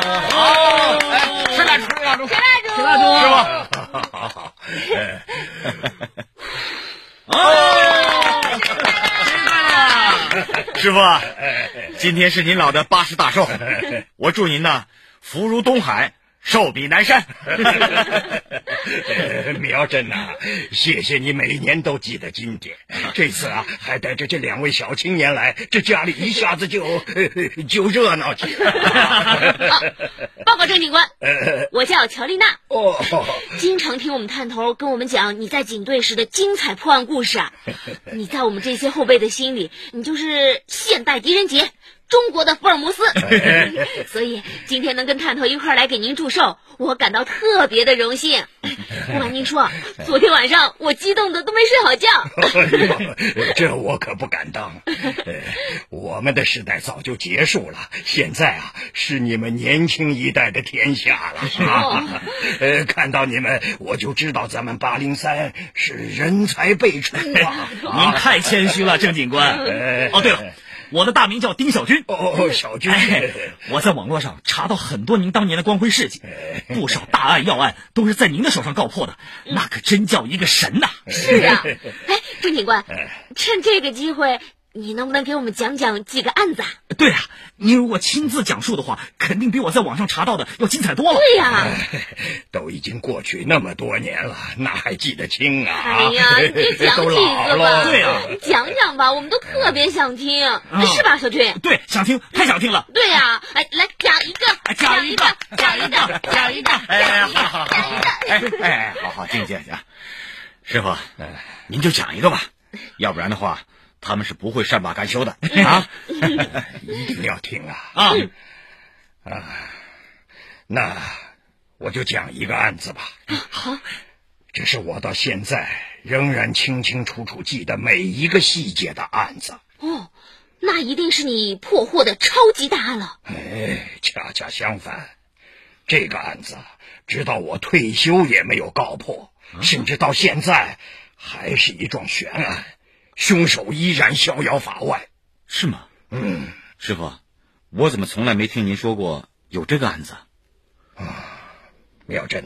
好，吃蜡烛， 吃蜡烛， 是吧？好，师傅，今天是您老的80大寿，我祝您呢福如东海，寿比南山。 苗真呐，谢谢你每年都记得今天，这次啊还带着这2位小青年来，这家里一下子就热闹起来。 报告郑警官，我叫乔丽娜。 哦， 经常听我们探头跟我们讲你在警队时的精彩破案故事啊。你在我们这些后辈的心里，你就是现代狄仁杰，中国的福尔摩斯。所以今天能跟探头一块来给您祝寿，我感到特别的荣幸。不瞒您说，昨天晚上我激动的都没睡好觉。 这我可不敢当。我们的时代早就结束了，现在啊是你们年轻一代的天下了。看到你们，我就知道咱们803是人才辈出啊。 您太谦虚了，郑警官。哦，对了，我的大名叫丁小军。 小军， 我在网络上查到很多您当年的光辉事迹，不少大案要案都是在您的手上告破的，那可真叫一个神呐。 是啊，郑警官，趁这个机会，你能不能给我们讲讲几个案子啊？ 对啊，您如果亲自讲述的话，肯定比我在网上查到的要精彩多了。 对呀， 都已经过去那么多年了，哪还记得清啊？ 哎呀，你讲几个吧。 对呀， 讲讲吧，我们都特别想听，是吧，小军？ 对，想听，太想听了。 对呀，来讲一个， 讲一个。 好，静，师傅，您就讲一个吧，要不然的话，他们是不会善罢甘休的啊！ 一定要听啊！那我就讲一个案子吧。 好， 这是我到现在仍然清清楚楚记得每一个细节的案子。 哦，那一定是你破获的超级大案了。 恰恰相反，这个案子直到我退休也没有告破，甚至到现在还是一桩悬案，凶手依然逍遥法外。 是吗？师傅，我怎么从来没听您说过有这个案子？ 苗真